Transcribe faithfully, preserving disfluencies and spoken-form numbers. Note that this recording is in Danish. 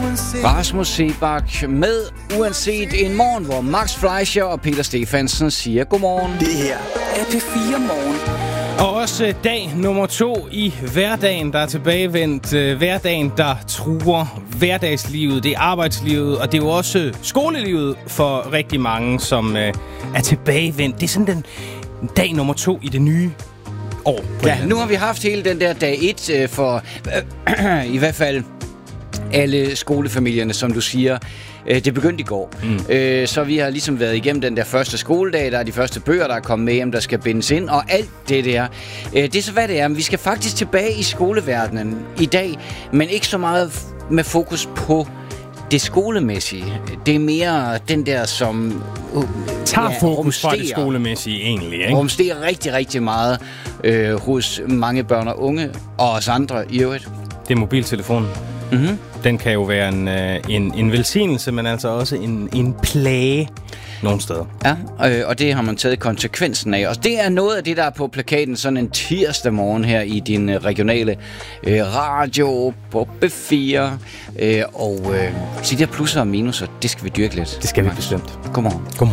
Rasmus Seebach med Uanset en morgen, hvor Max Fleischer og Peter Stefansen siger godmorgen. Det her er P fire Morgen. Og også dag nummer to i hverdagen, der er tilbagevendt. Øh, hverdagen, der truer hverdagslivet, det er arbejdslivet, og det er jo også skolelivet for rigtig mange, som øh, er tilbagevendt. Det er sådan den dag nummer to i det nye år. Ja, nu har vi haft hele den der dag et øh, for øh, i hvert fald alle skolefamilierne, som du siger. Øh, det begyndte i går. Mm. Øh, så vi har ligesom været igennem den der første skoledag. Der er de første bøger, der er kommet med hjem, der skal bindes ind, og alt det der. Øh, det er så, hvad det er. Men vi skal faktisk tilbage i skoleverdenen i dag, men ikke så meget f- med fokus på det skolemæssige. Det er mere den der, som uh, tager ja, fokus fra det skolemæssige egentlig, ikke? Rumsterer rigtig, rigtig meget øh, hos mange børn og unge, og os andre i øvrigt. Det er mobiltelefonen. Mm-hmm. Den kan jo være en, en, en velsignelse, men altså også en, en plage nogle steder. Ja, øh, og det har man taget konsekvensen af. Og det er noget af det, der er på plakaten sådan en tirsdag morgen her i din øh, regionale øh, radio på B fire. Øh, og øh, så de der plusser og minuser, det skal vi dyrke lidt. Det skal vi bestemt. Godmorgen. Godmorgen.